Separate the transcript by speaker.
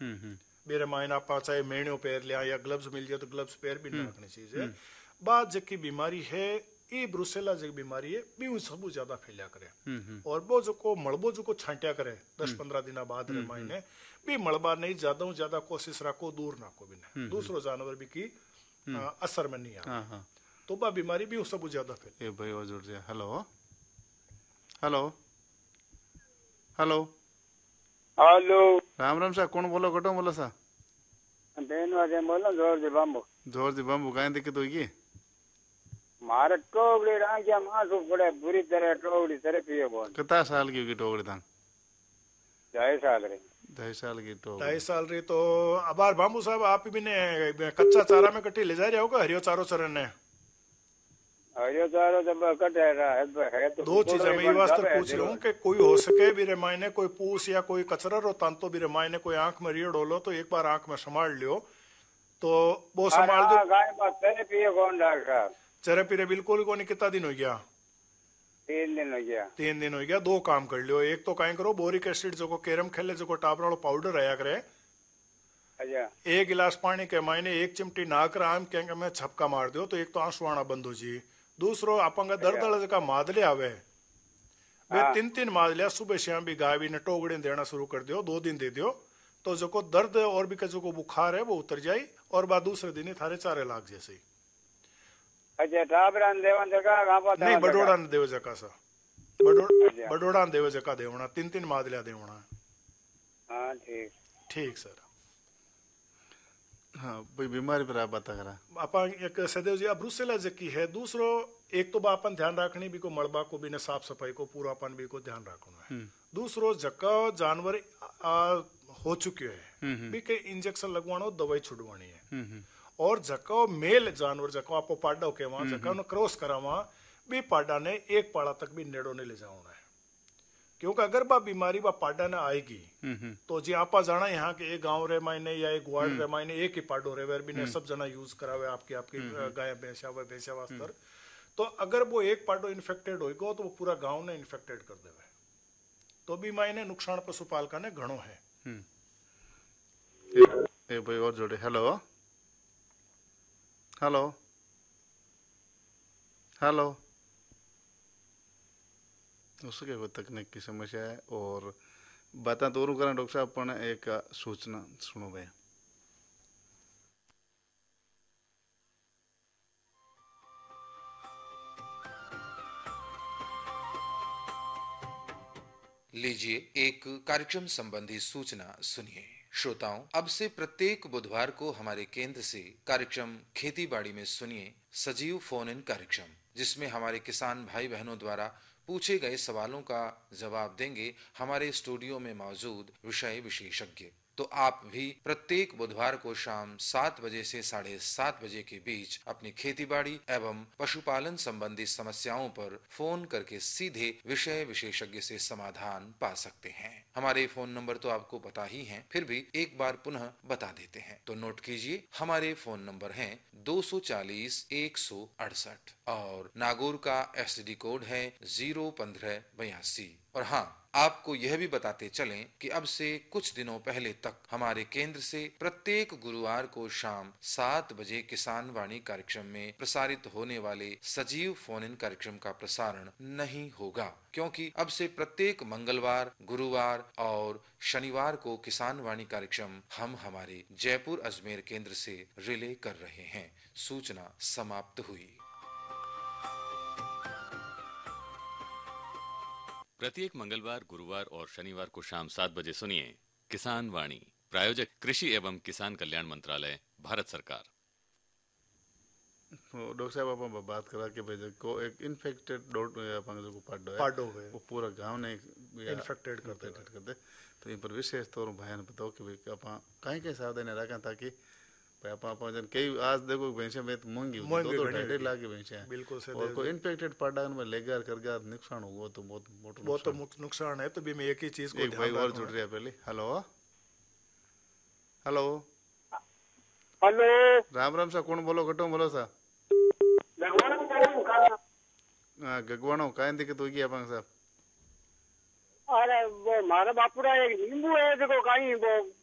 Speaker 1: बेरे मायने आप चाहे मेणियों पैर लिया या ग्लव्स मिल जाए तो ग्लव्स पैर भी ना रखनी चीज है। बात जबकि बीमारी है ये ब्रुसेला जो बीमारी है भी सबू ज्यादा फैलिया करे और वो जो को मलबो जो को छांटिया करे 10-15 दिन बाद रे मायने भी मलबा नहीं ज्यादा कोशिश रखो दूर ना को भी दूसरो जानवर भी की असर में नहीं आ तो बा बीमारी भी सबू ज्यादा फैले।
Speaker 2: ए भाई और जुड़ जाए। Hello hello hello
Speaker 3: hello
Speaker 2: Ram Ram सा कौन बोलो कटो बोलो सा
Speaker 3: बेन वाजे बोलो जोर जी बम्बू
Speaker 2: काहे दिक्कत होगी
Speaker 3: मारे टोगड़ी रांगिया मासू पड़े बुरी तरह टोगड़ी तरह पिए बोल
Speaker 2: कितना साल की होगी टोगड़ी तांग
Speaker 3: 2.5 साल रे
Speaker 2: 2.5 साल की टोगड़ी
Speaker 1: 2.5 साल री तो अबार बाबू साहब आप भी ने कच्चा चारा में कटी ले जा रहे होगा हरियो चारो चरण ने
Speaker 3: हरियो चारो जब कटे रहा है तो
Speaker 1: दो चीजें मैं ये वास्ते पूछ रहा हूँ कि कोई हो सके भी रे मायने कोई पूस या कोई कचरा रो तांतो भी रे मायने कोई आंख में रीढ़ लो तो एक बार आंख में संभाल लियो तो वो संभाल दो
Speaker 3: गाय पास तेरे पिए कौन डॉक्टर
Speaker 1: चरे पीरे बिल्कुल को नहीं कितना दिन हो गया
Speaker 3: 3 दिन हो गया
Speaker 1: 3 दिन हो गया। दो काम कर लियो एक तो कहीं करो बोरिक एसिड जो को कैरम खेले जो को टाबर वाला पाउडर आया करे
Speaker 3: अच्छा
Speaker 1: 1 गिलास पानी के मायने 1 चिमटी नाक आम के में छपका मार दियो तो एक तो आंसू आना बंद हो जी। दूसरो अपंगा दर्द जका मादले आवे वे 3 मादलिया सुबह शाम भी गाय भी ने टोगड़े देना शुरू कर दियो 2 दिन दे दियो तो जो को दर्द और भी जो को बुखार है वो उतर जाये और बाद दूसरे दिन थारे चारे लाग जैसे।
Speaker 3: अच्छा टाबरान देवन जका गापा
Speaker 1: नहीं बडोड़ा ने देव जका सा बडोड़ा ने देव जका देवना 3 मादलिया देवना।
Speaker 3: हां ठीक
Speaker 1: ठीक सर।
Speaker 2: हाँ भाई बीमारी पर आप बता करा
Speaker 1: अपन एक सदैव जी ब्रुसेला जकी है दूसरो एक तो अपन ध्यान रखनी भी को मलबा को भी ने साफ सफाई को पूरा अपन भी को ध्यान रखना है। दूसरो जका जानवर हो चुके है भी के इंजेक्शन लगवानो दवाई छुड़वानी है और जका मेल जानवर जका आपको पाडा के वहां जका न क्रॉस करावा भी पाडा ने एक पाड़ा तक भी नेड़ो ने ले जाना है क्योंकि अगर बा बीमारी बा पाडा ने आएगी तो जी आपा जाना यहाँ के एक गांव रे मायने या एक वार्ड रे मायने एक ही पाडो रे वेर भी ने सब जना यूज करावे आपकी गाय भैंसा वास्तर तो अगर वो एक पाडो इन्फेक्टेड होएगा तो वो पूरा गांव ने इन्फेक्टेड कर देवे तो भी मायने नुकसान पशुपालका ने घणो है।
Speaker 2: ए भाई और जोड़े। हेलो हेलो हेलो उसके कोई तकनीक की समस्या है और बातें तो और करें डॉक्टर साहब अपन एक सूचना सुनो भाई।
Speaker 4: लीजिए एक कार्यक्रम संबंधी सूचना सुनिए। श्रोताओं, अब से प्रत्येक बुधवार को हमारे केंद्र से कार्यक्रम खेती बाड़ी में सुनिए सजीव फोन इन कार्यक्रम जिसमें हमारे किसान भाई बहनों द्वारा पूछे गए सवालों का जवाब देंगे हमारे स्टूडियो में मौजूद विषय विशेषज्ञ। तो आप भी प्रत्येक बुधवार को शाम 7 बजे से 7:30 बजे के बीच अपनी खेतीबाड़ी एवं पशुपालन संबंधी समस्याओं पर फोन करके सीधे विषय विशेषज्ञ से समाधान पा सकते हैं। हमारे फोन नंबर तो आपको पता ही हैं, फिर भी एक बार पुनः बता देते हैं तो नोट कीजिए। हमारे फोन नंबर हैं 240-168 और नागौर का एसटीडी कोड है 01582। और हाँ, आपको यह भी बताते चलें कि अब से कुछ दिनों पहले तक हमारे केंद्र से प्रत्येक गुरुवार को शाम 7 बजे किसान वाणी कार्यक्रम में प्रसारित होने वाले सजीव फोन इन कार्यक्रम का प्रसारण नहीं होगा क्योंकि अब से प्रत्येक मंगलवार, गुरुवार और शनिवार को किसान वाणी कार्यक्रम हम हमारे जयपुर अजमेर केंद्र से रिले कर रहे हैं। सूचना समाप्त हुई।
Speaker 5: प्रत्येक मंगलवार, गुरुवार और शनिवार को शाम 7 बजे सुनिए किसान वाणी। प्रायोजक कृषि एवं किसान कल्याण मंत्रालय, भारत सरकार।
Speaker 2: डॉक्टर साहब आप बात करा कि भाई को एक इन्फेक्टेड डॉट अपन जो पाडो है वो पूरा गांव ने
Speaker 1: इन्फेक्टेड कर
Speaker 2: दे तो इन पर विशेष तौर बयान बताओ कि भाई आप कहीं सावधानी रखें ताकि जन कई आज देखो भैंसे में महंगी 2-2 लाख की भैंसे हैं
Speaker 1: बिल्कुल से
Speaker 2: और कोई इन्फेक्टेड पाडा में लेकर करके नुकसान हुआ तो बहुत
Speaker 1: नुकसान है। तो भी मैं एक ही चीज को
Speaker 2: एक भाई और जुड़ रहा है पहले। Hello hello
Speaker 3: hello
Speaker 2: Ram Ram सा कौन बोलो कटो बोलो सा गगवाणो काय दिक्कत होगी अपन साहब।
Speaker 3: अरे वो मारा बापूरा एक नींबू है देखो कहीं वो